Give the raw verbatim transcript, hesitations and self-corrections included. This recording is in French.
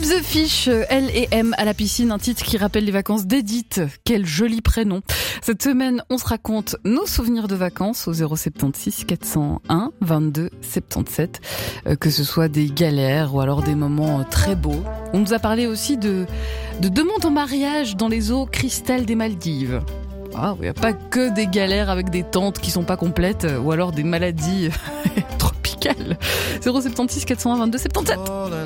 the Fish, L et M à la piscine, un titre qui rappelle les vacances d'Edith. Quel joli prénom. Cette semaine, on se raconte nos souvenirs de vacances au zéro soixante-seize quatre cent un vingt-deux soixante-dix-sept. Euh, que ce soit des galères ou alors des moments très beaux. On nous a parlé aussi de, de demandes en mariage dans les eaux cristal des Maldives. Ah, il n'y a pas que des galères avec des tentes qui sont pas complètes ou alors des maladies tropicales. zéro soixante-seize quatre cent un vingt-deux soixante-dix-sept.